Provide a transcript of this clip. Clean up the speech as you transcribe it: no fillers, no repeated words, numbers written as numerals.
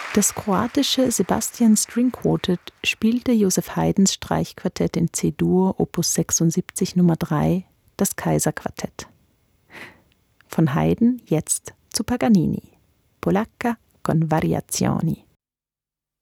Das kroatische Sebastian String Quartet spielte Joseph Haydns Streichquartett in C-Dur Opus 76 Nummer 3, das Kaiserquartett. Von Haydn jetzt zu Paganini. Polacca con variazioni.